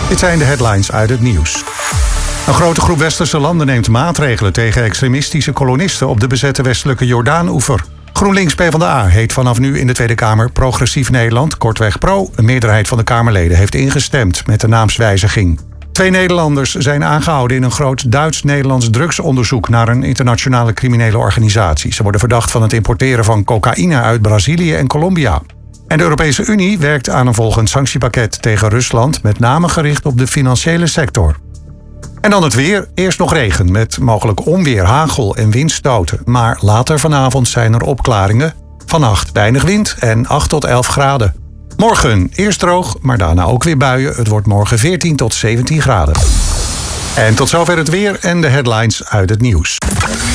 Dit zijn de headlines uit het nieuws. Een grote groep westerse landen neemt maatregelen tegen extremistische kolonisten op de bezette westelijke Jordaan-oever. GroenLinks PvdA heet vanaf nu in de Tweede Kamer Progressief Nederland, kortweg PRO. Een meerderheid van de Kamerleden heeft ingestemd met de naamswijziging. 2 Nederlanders zijn aangehouden in een groot Duits-Nederlands drugsonderzoek naar een internationale criminele organisatie. Ze worden verdacht van het importeren van cocaïne uit Brazilië en Colombia. En de Europese Unie werkt aan een volgend sanctiepakket tegen Rusland, met name gericht op de financiële sector. En dan het weer. Eerst nog regen met mogelijk onweer, hagel en windstoten. Maar later vanavond zijn er opklaringen. Vannacht weinig wind en 8 tot 11 graden. Morgen eerst droog, maar daarna ook weer buien. Het wordt morgen 14 tot 17 graden. En tot zover het weer en de headlines uit het nieuws.